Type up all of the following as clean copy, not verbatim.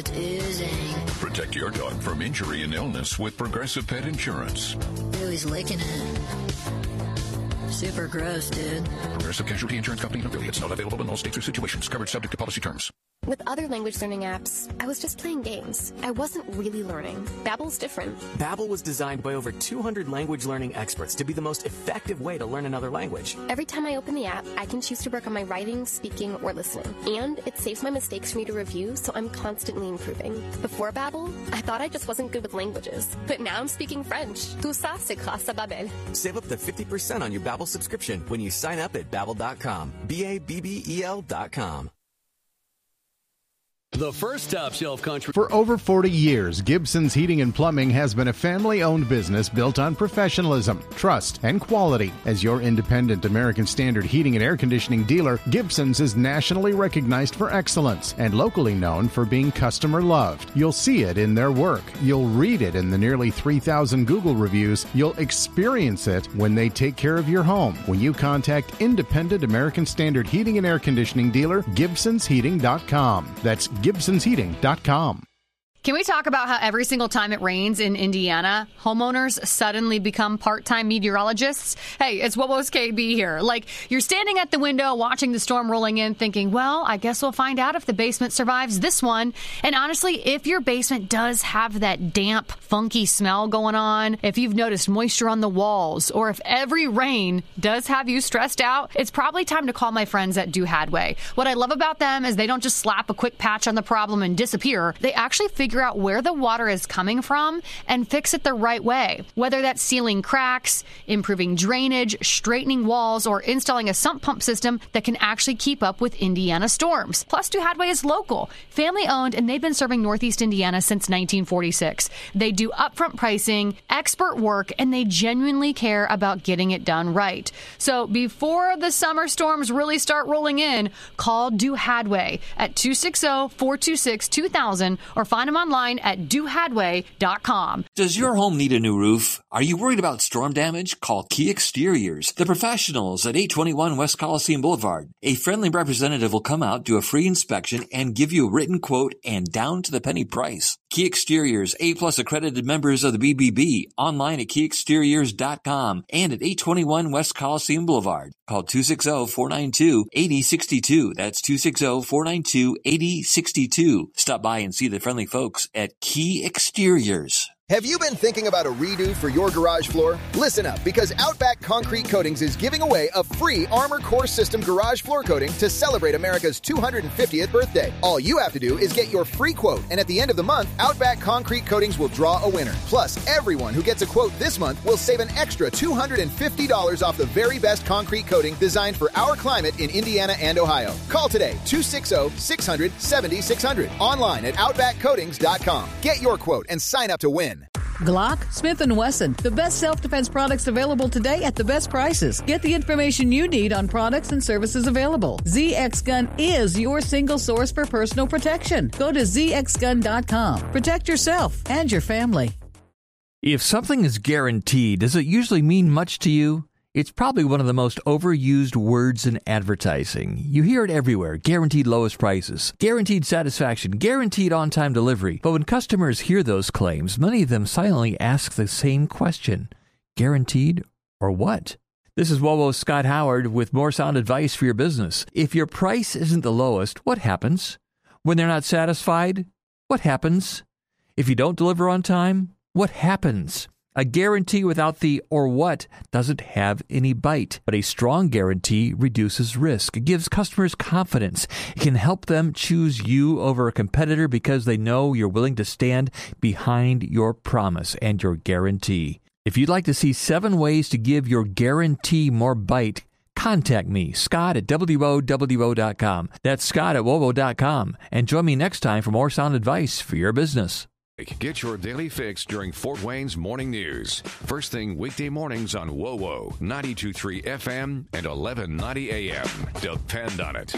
it's oozing. Protect your dog from injury and illness with Progressive Pet Insurance. Ooh, he's licking it. Super gross, dude. Progressive Casualty Insurance Company and affiliates. Not available in all states or situations. Covered subject to policy terms. With other language learning apps, I was just playing games. I wasn't really learning. Babbel's different. Babbel was designed by over 200 language learning experts to be the most effective way to learn another language. Every time I open the app, I can choose to work on my writing, speaking, or listening. And it saves my mistakes for me to review, so I'm constantly improving. Before Babbel, I thought I just wasn't good with languages. But now I'm speaking French. Tout ça, c'est grâce à Babbel. Save up to 50% on your Babbel subscription when you sign up at Babbel.com. Babbel.com. The first top shelf country. For over 40 years, Gibson's Heating and Plumbing has been a family-owned business built on professionalism, trust, and quality. As your independent American Standard heating and air conditioning dealer, Gibson's is nationally recognized for excellence and locally known for being customer-loved. You'll see it in their work. You'll read it in the nearly 3,000 Google reviews. You'll experience it when they take care of your home. When you contact independent American Standard heating and air conditioning dealer, GibsonsHeating.com. That's GibsonsHeating.com. Can we talk about how every single time it rains in Indiana, homeowners suddenly become part-time meteorologists? Hey, it's Wobo's KB here. Like, you're standing at the window watching the storm rolling in thinking, well, I guess we'll find out if the basement survives this one. And honestly, if your basement does have that damp, funky smell going on, if you've noticed moisture on the walls, or if every rain does have you stressed out, it's probably time to call my friends at Do Hadway. What I love about them is they don't just slap a quick patch on the problem and disappear. They actually figure out where the water is coming from and fix it the right way. Whether that's sealing cracks, improving drainage, straightening walls, or installing a sump pump system that can actually keep up with Indiana storms. Plus, Do Hadway is local, family-owned, and they've been serving Northeast Indiana since 1946. They do upfront pricing, expert work, and they genuinely care about getting it done right. So before the summer storms really start rolling in, call Do Hadway at 260-426-2000 or find them online at dohadway.com. Does your home need a new roof? Are you worried about storm damage? Call Key Exteriors, the professionals at 821 West Coliseum Boulevard. A friendly representative will come out, do a free inspection, and give you a written quote and down to the penny price. Key Exteriors, A+ accredited members of the BBB, online at keyexteriors.com and at 821 West Coliseum Boulevard. Call 260-492-8062. That's 260-492-8062. Stop by and see the friendly folks at Key Exteriors. Have you been thinking about a redo for your garage floor? Listen up, because Outback Concrete Coatings is giving away a free Armor Core System garage floor coating to celebrate America's 250th birthday. All you have to do is get your free quote, and at the end of the month, Outback Concrete Coatings will draw a winner. Plus, everyone who gets a quote this month will save an extra $250 off the very best concrete coating designed for our climate in Indiana and Ohio. Call today, 260-600-7600. Online at OutbackCoatings.com. Get your quote and sign up to win. Glock, Smith & Wesson, the best self-defense products available today at the best prices. Get the information you need on products and services available. ZX Gun is your single source for personal protection. Go to zxgun.com. Protect yourself and your family. If something is guaranteed, does it usually mean much to you? It's probably one of the most overused words in advertising. You hear it everywhere. Guaranteed lowest prices, guaranteed satisfaction, guaranteed on-time delivery. But when customers hear those claims, many of them silently ask the same question. Guaranteed or what? This is Wobo's Scott Howard with more sound advice for your business. If your price isn't the lowest, what happens? When they're not satisfied, what happens? If you don't deliver on time, what happens? A guarantee without the or what doesn't have any bite, but a strong guarantee reduces risk. It gives customers confidence. It can help them choose you over a competitor because they know you're willing to stand behind your promise and your guarantee. If you'd like to see 7 ways to give your guarantee more bite, contact me, Scott at WOWO.com. That's Scott at WOWO.com. And join me next time for more sound advice for your business. Get your daily fix during Fort Wayne's morning news. First thing weekday mornings on WOWO, 92.3 FM and 1190 AM. Depend on it.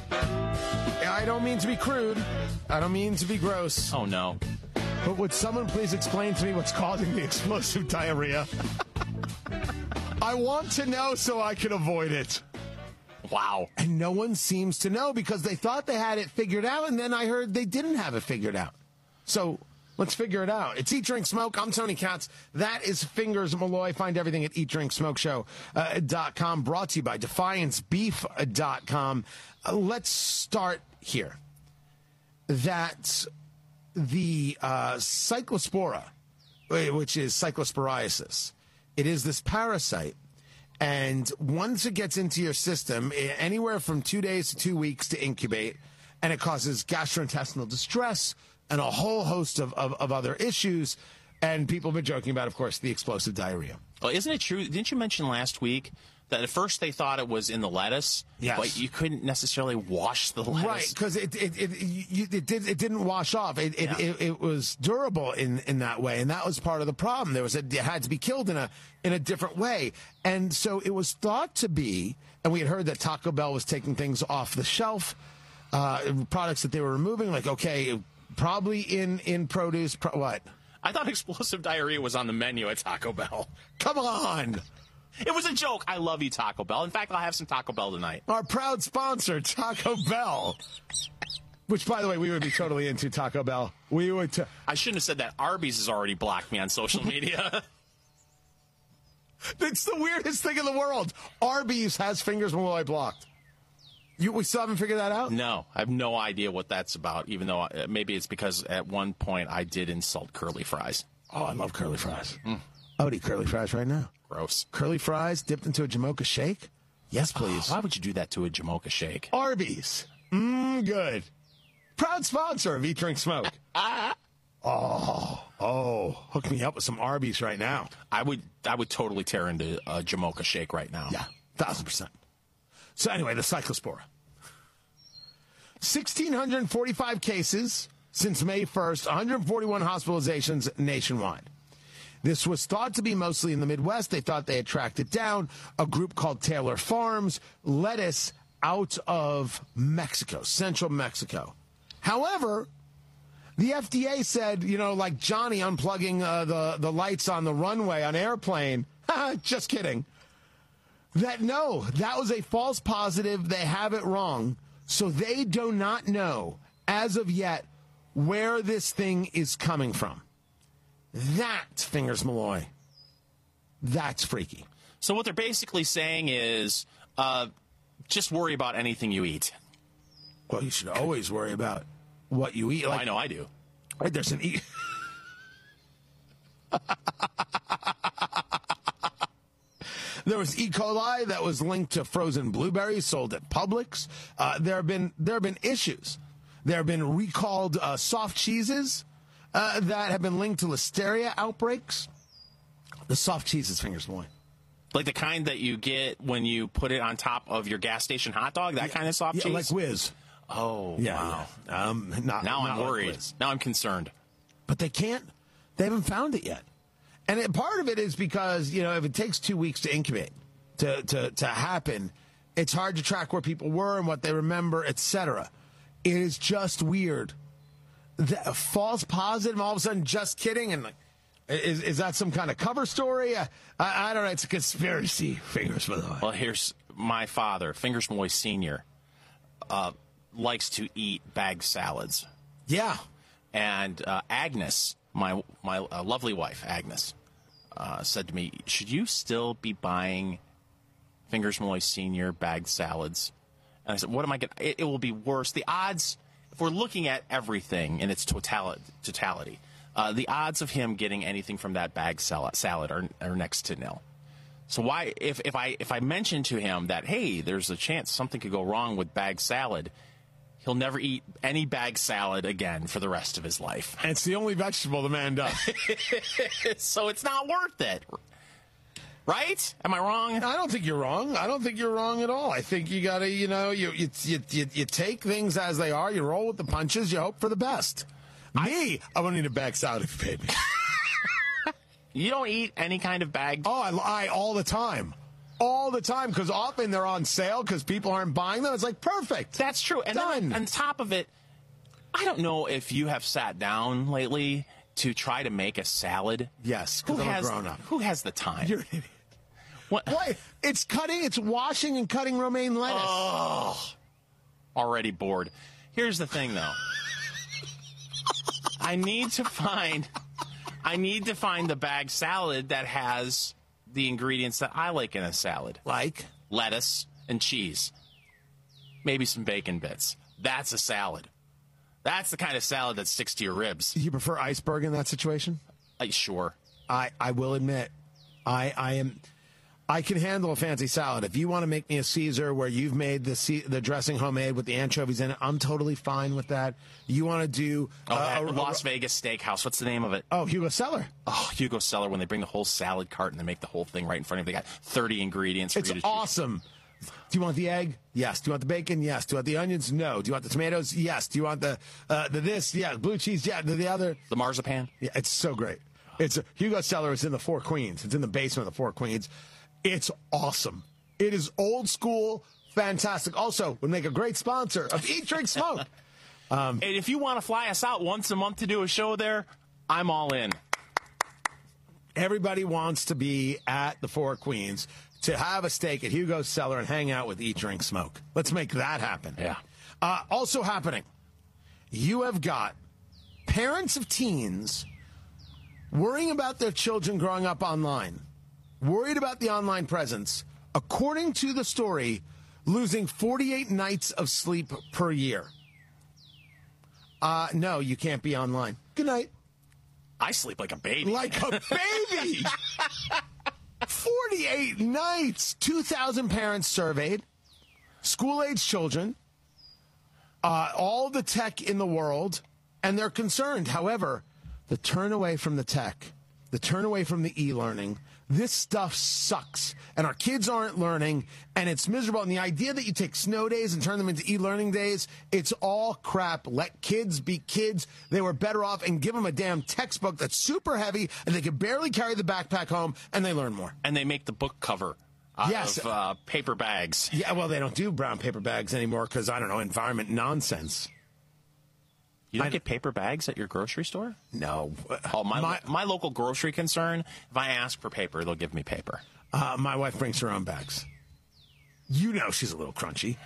I don't mean to be crude. I don't mean to be gross. Oh, no. But would someone please explain to me what's causing the explosive diarrhea? I want to know so I can avoid it. Wow. And no one seems to know because they thought they had it figured out, and then I heard they didn't have it figured out. So let's figure it out. It's Eat, Drink, Smoke. I'm Tony Katz. That is Fingers Malloy. Find everything at eatdrinksmokeshow.com. Brought to you by DefianceBeef.com. Let's start here. That the cyclospora, which is cyclosporiasis, it is this parasite. And once it gets into your system, anywhere from 2 days to 2 weeks to incubate, and it causes gastrointestinal distress and a whole host of other issues. And people have been joking about, of course, the explosive diarrhea. Well, isn't it true? Didn't you mention last week that at first they thought it was in the lettuce, yes, but you couldn't necessarily wash the lettuce? Right, because it didn't wash off. It was durable in that way, and that was part of the problem. It had to be killed in a different way, and so it was thought to be. And we had heard that Taco Bell was taking things off the shelf, products that they were removing. Like, okay, probably in produce. What? I thought explosive diarrhea was on the menu at Taco Bell. Come on. It was a joke. I love you, Taco Bell. In fact, I'll have some Taco Bell tonight. Our proud sponsor, Taco Bell. Which, by the way, we would be totally into Taco Bell. We would. I shouldn't have said that. Arby's has already blocked me on social media. It's the weirdest thing in the world. Arby's has Fingers Malloy blocked. We still haven't figured that out? No, I have no idea what that's about, even though maybe it's because at one point I did insult curly fries. Oh, I love curly fries. I would eat curly fries right now. Gross. Curly fries dipped into a Jamocha shake? Yes, please. Why would you do that to a Jamocha shake? Arby's. Good. Proud sponsor of Eat, Drink, Smoke. Hook me up with some Arby's right now. I would totally tear into a Jamocha shake right now. Yeah, 1,000%. So anyway, the cyclospora. 1,645 cases since May 1st, 141 hospitalizations nationwide. This was thought to be mostly in the Midwest. They thought they had tracked it down. A group called Taylor Farms, lettuce out of Mexico, central Mexico. However, the FDA said, like Johnny unplugging the lights on the runway on airplane. Just kidding. That was a false positive. They have it wrong. So they do not know, as of yet, where this thing is coming from. That's Fingers Malloy. That's freaky. So what they're basically saying is, just worry about anything you eat. Well, you should always worry about what you eat. Like, I know I do. Right, there's an There was E. coli that was linked to frozen blueberries sold at Publix. There have been issues. There have been recalled soft cheeses that have been linked to listeria outbreaks. The soft cheeses, Fingers Malloy. Like the kind that you get when you put it on top of your gas station hot dog? That kind of soft cheese? Like Whiz. Oh, yeah, wow. Yeah. Now I'm worried. Now I'm concerned. But they haven't found it yet. And part of it is because, if it takes 2 weeks to incubate, to happen, it's hard to track where people were and what they remember, etc. It is just weird. A false positive, all of a sudden, just kidding, and is that some kind of cover story? I don't know. It's a conspiracy. Fingers Malloy. Well, here's my father, Fingers Malloy Sr., likes to eat bag salads. Yeah. And Agnes, my lovely wife, Agnes, said to me, should you still be buying Fingers Malloy Sr. bagged salads? And I said, what am I going to... It will be worse. The odds, if we're looking at everything in its totality, the odds of him getting anything from that bagged salad are next to nil. So why, if I mention to him that, hey, there's a chance something could go wrong with bagged salad, he'll never eat any bagged salad again for the rest of his life. And it's the only vegetable the man does. So it's not worth it. Right? Am I wrong? I don't think you're wrong. I don't think you're wrong at all. I think you got to, you take things as they are. You roll with the punches. You hope for the best. I won't eat a bagged salad if you paid me. You don't eat any kind of bagged? Oh, I all the time. All the time, because often they're on sale because people aren't buying them. It's like, perfect. That's true. And done. Then on top of it, I don't know if you have sat down lately to try to make a salad. Yes, because I'm a grown-up. Who has the time? You're an idiot. What? It's washing and cutting romaine lettuce. Oh, already bored. Here's the thing, though. I need to find the bag salad that has the ingredients that I like in a salad. Like? Lettuce and cheese. Maybe some bacon bits. That's a salad. That's the kind of salad that sticks to your ribs. You prefer iceberg in that situation? Sure. I will admit, I can handle a fancy salad. If you want to make me a Caesar where you've made the dressing homemade with the anchovies in it, I'm totally fine with that. You want to do Las Vegas Steakhouse. What's the name of it? Oh, Hugo Cellar. Oh, Hugo Cellar. When they bring the whole salad cart and they make the whole thing right in front of you, they got 30 ingredients for you to choose. It's awesome. Do you want the egg? Yes. Do you want the bacon? Yes. Do you want the onions? No. Do you want the tomatoes? Yes. Do you want the this? Yeah. Blue cheese? Yeah. The other? The marzipan? Yeah. It's so great. Hugo Cellar is in the Four Queens. It's in the basement of the Four Queens. It's awesome. It is old school, fantastic. Also, would make a great sponsor of Eat, Drink, Smoke. And if you want to fly us out once a month to do a show there, I'm all in. Everybody wants to be at the Four Queens to have a steak at Hugo's Cellar and hang out with Eat, Drink, Smoke. Let's make that happen. Yeah. Also happening, you have got parents of teens worrying about their children growing up online, worried about the online presence, according to the story, losing 48 nights of sleep per year. No, you can't be online. Good night. I sleep like a baby. Like a baby! 48 nights! 2,000 parents surveyed, school-age children, all the tech in the world, and they're concerned. However, the turn away from the tech, the turn away from the e-learning, this stuff sucks, and our kids aren't learning, and it's miserable. And the idea that you take snow days and turn them into e-learning days, it's all crap. Let kids be kids. They were better off, and give them a damn textbook that's super heavy, and they can barely carry the backpack home, and they learn more. And they make the book cover out of paper bags. Yeah, well, they don't do brown paper bags anymore because, I don't know, environment nonsense. You don't get paper bags at your grocery store? No. Oh, my local grocery concern, if I ask for paper, they'll give me paper. My wife brings her own bags. You know she's a little crunchy.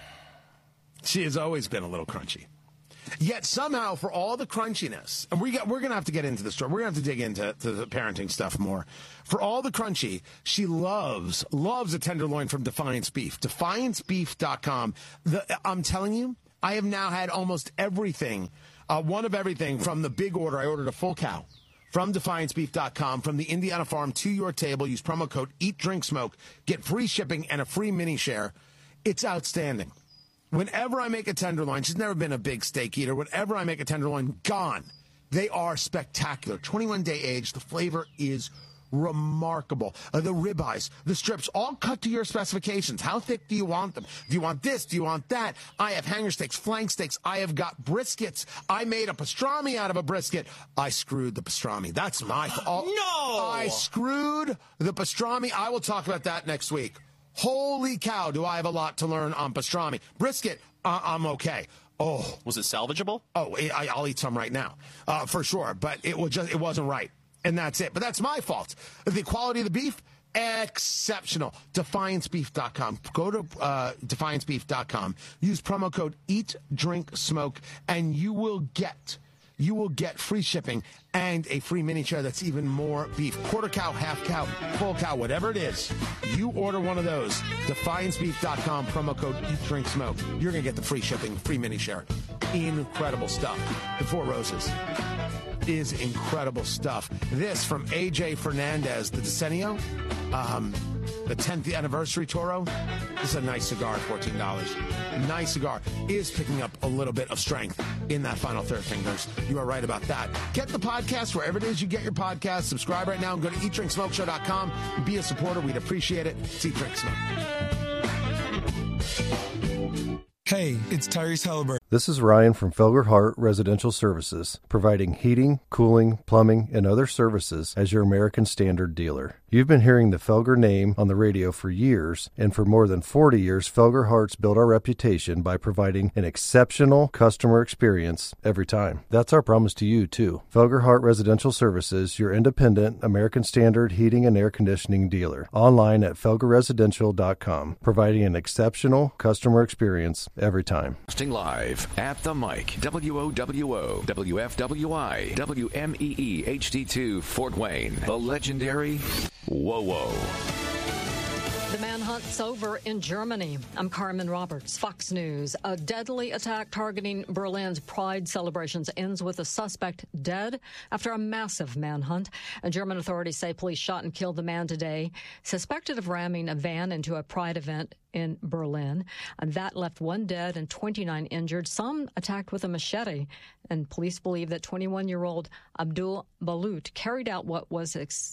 She has always been a little crunchy. Yet somehow, for all the crunchiness, and we're going to have to get into the story. We're going to have to dig into the parenting stuff more. For all the crunchy, she loves a tenderloin from Defiance Beef. DefianceBeef.com. I'm telling you, I have now had almost everything. One of everything from the big order. I ordered a full cow from DefianceBeef.com, from the Indiana farm to your table. Use promo code EatDrinkSmoke. Get free shipping and a free mini share. It's outstanding. Whenever I make a tenderloin, she's never been a big steak eater. Whenever I make a tenderloin, gone. They are spectacular. 21-day age. The flavor is remarkable. The ribeyes, the strips, all cut to your specifications. How thick do you want them? Do you want this? Do you want that? I have hanger steaks, flank steaks. I have got briskets. I made a pastrami out of a brisket. I screwed the pastrami. That's my fault. No! I screwed the pastrami. I will talk about that next week. Holy cow, do I have a lot to learn on pastrami. Brisket, I'm okay. Oh. Was it salvageable? Oh, I'll eat some right now, for sure. But it wasn't right. And that's it. But that's my fault. The quality of the beef, exceptional. DefianceBeef.com. Go to DefianceBeef.com. Use promo code EatDrinkSmoke, and you will get free shipping and a free mini chair that's even more beef. Quarter cow, half cow, full cow, whatever it is. You order one of those. DefianceBeef.com. Promo code EatDrinkSmoke. You're going to get the free shipping, free mini share. Incredible stuff. The Four Roses is incredible stuff. This from AJ Fernandez, the Decenio, the 10th anniversary Toro. This is a nice cigar at $14. Nice cigar. Is picking up a little bit of strength in that final third, Fingers. You are right about that. Get the podcast wherever it is you get your podcast. Subscribe right now and go to eatdrinksmokeshow.com. Be a supporter. We'd appreciate it. It's Eat, Drink, Smoke. Hey, it's Tyrese Halliburton. This is Ryan from Felger Hart Residential Services, providing heating, cooling, plumbing, and other services as your American Standard dealer. You've been hearing the Felger name on the radio for years, and for more than 40 years, Felger Hart's built our reputation by providing an exceptional customer experience every time. That's our promise to you, too. Felger Hart Residential Services, your independent American Standard heating and air conditioning dealer. Online at felgerresidential.com, providing an exceptional customer experience every time. Live at the mic, WOWO, WFWI, WMEE HD2 Fort Wayne, the legendary WOWO. The manhunt's over in Germany. I'm Carmen Roberts, Fox News. A deadly attack targeting Berlin's Pride celebrations ends with a suspect dead after a massive manhunt. German authorities say police shot and killed the man today, suspected of ramming a van into a Pride event in Berlin. And that left one dead and 29 injured, some attacked with a machete. And police believe that 21-year-old Abdul Balut carried out what was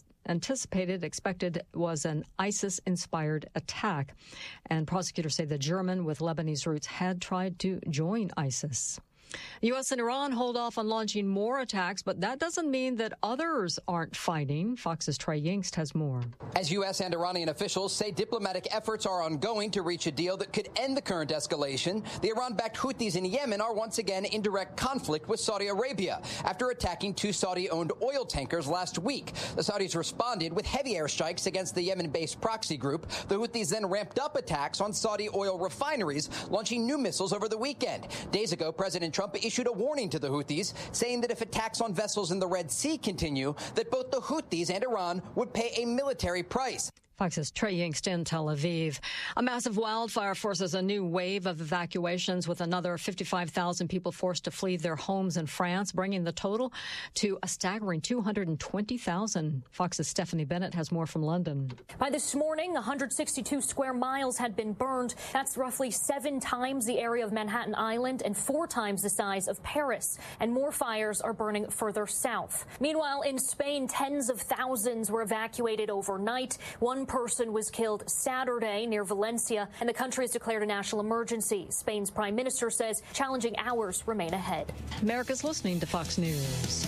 expected was an ISIS-inspired attack. And prosecutors say the German with Lebanese roots had tried to join ISIS. The U.S. and Iran hold off on launching more attacks, but that doesn't mean that others aren't fighting. Fox's Trey Yingst has more. As U.S. and Iranian officials say diplomatic efforts are ongoing to reach a deal that could end the current escalation, the Iran-backed Houthis in Yemen are once again in direct conflict with Saudi Arabia after attacking 2 Saudi-owned oil tankers last week. The Saudis responded with heavy airstrikes against the Yemen-based proxy group. The Houthis then ramped up attacks on Saudi oil refineries, launching new missiles over the weekend. Days ago, President Trump issued a warning to the Houthis, saying that if attacks on vessels in the Red Sea continue, that both the Houthis and Iran would pay a military price. Fox's Trey Yingst in Tel Aviv. A massive wildfire forces a new wave of evacuations, with another 55,000 people forced to flee their homes in France, bringing the total to a staggering 220,000. Fox's Stephanie Bennett has more from London. By this morning, 162 square miles had been burned. That's roughly 7 times the area of Manhattan Island and 4 times the size of Paris. And more fires are burning further south. Meanwhile, in Spain, tens of thousands were evacuated overnight. One person was killed Saturday near Valencia, and the country has declared a national emergency. Spain's prime minister says challenging hours remain ahead. America's listening to Fox News.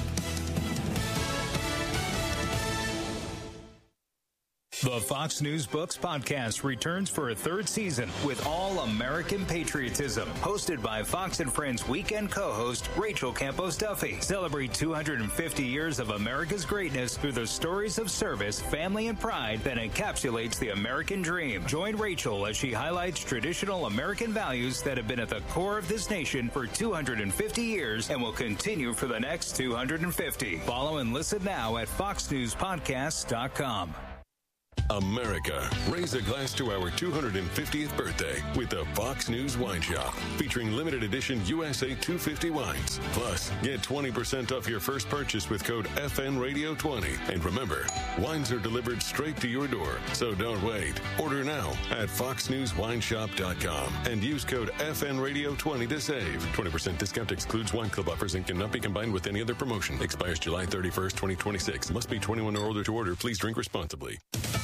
The Fox News Books podcast returns for a 3rd season with all American patriotism. Hosted by Fox and Friends weekend co-host Rachel Campos Duffy. Celebrate 250 years of America's greatness through the stories of service, family, and pride that encapsulates the American dream. Join Rachel as she highlights traditional American values that have been at the core of this nation for 250 years and will continue for the next 250. Follow and listen now at foxnewspodcast.com. America, raise a glass to our 250th birthday with the Fox News Wine Shop, featuring limited edition USA 250 wines. Plus, get 20% off your first purchase with code FNRadio20. And remember, wines are delivered straight to your door, so don't wait. Order now at foxnewswineshop.com and use code FNRadio20 to save. 20% discount excludes wine club offers and cannot be combined with any other promotion. Expires July 31st, 2026. Must be 21 or older to order. Please drink responsibly.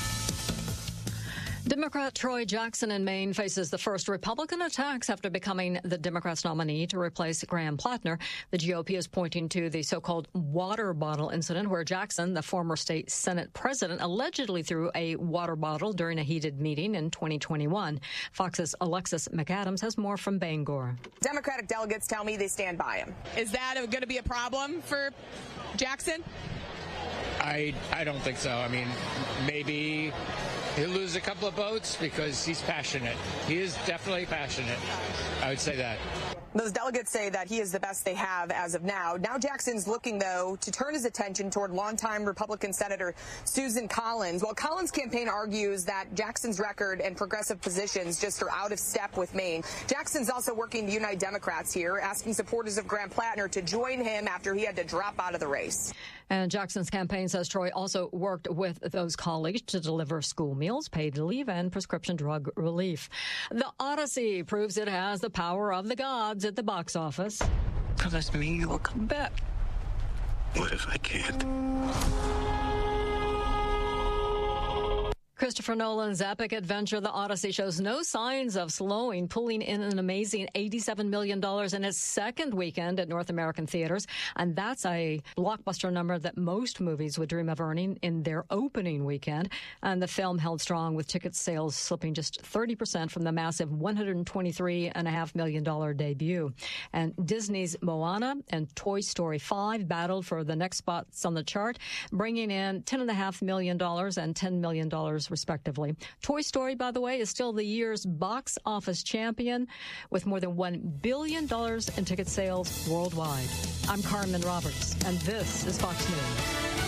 Democrat Troy Jackson in Maine faces the first Republican attacks after becoming the Democrats' nominee to replace Graham Plattner. The GOP is pointing to the so-called water bottle incident where Jackson, the former state Senate president, allegedly threw a water bottle during a heated meeting in 2021. Fox's Alexis McAdams has more from Bangor. Democratic delegates tell me they stand by him. Is that going to be a problem for Jackson? I don't think so. I mean, maybe he'll lose a couple of votes because he's passionate. He is definitely passionate. I would say that. Those delegates say that he is the best they have as of now. Now Jackson's looking, though, to turn his attention toward longtime Republican Senator Susan Collins. While Collins' campaign argues that Jackson's record and progressive positions just are out of step with Maine, Jackson's also working to unite Democrats here, asking supporters of Graham Plattner to join him after he had to drop out of the race. And Jackson's campaign says Troy also worked with those colleagues to deliver school meals, paid leave, and prescription drug relief. The Odyssey proves it has the power of the gods at the box office. Promise me you will come back. What if I can't? Christopher Nolan's epic adventure, The Odyssey, shows no signs of slowing, pulling in an amazing $87 million in its second weekend at North American theaters. And that's a blockbuster number that most movies would dream of earning in their opening weekend. And the film held strong, with ticket sales slipping just 30% from the massive $123.5 million debut. And Disney's Moana and Toy Story 5 battled for the next spots on the chart, bringing in $10.5 million and $10 million respectively. Toy Story, by the way, is still the year's box office champion, with more than $1 billion in ticket sales worldwide. I'm Carmen Roberts, and this is Fox News.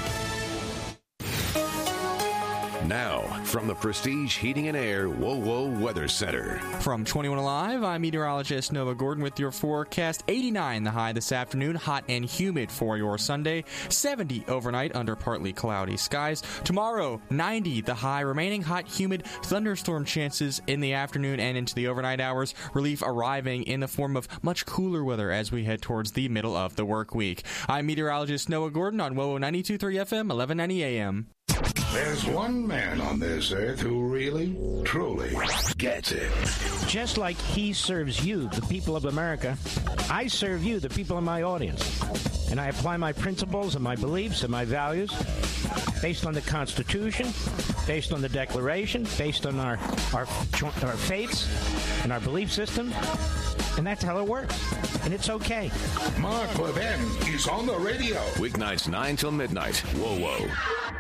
Now, from the Prestige Heating and Air WoWo Weather Center. From 21 Alive, I'm meteorologist Nova Gordon with your forecast. 89 the high this afternoon, hot and humid for your Sunday. 70 overnight under partly cloudy skies. Tomorrow, 90 the high, remaining hot, humid, thunderstorm chances in the afternoon and into the overnight hours. Relief arriving in the form of much cooler weather as we head towards the middle of the work week. I'm meteorologist Noah Gordon on WoWo 92.3 FM, 1190 AM. There's one man on this earth who really, truly gets it. Just like he serves you, the people of America, I serve you, the people in my audience. And I apply my principles and my beliefs and my values based on the Constitution, based on the Declaration, based on our faiths and our belief system. And that's how it works. And it's okay. Mark Levin is on the radio. Weeknights 9 till midnight. WoWo.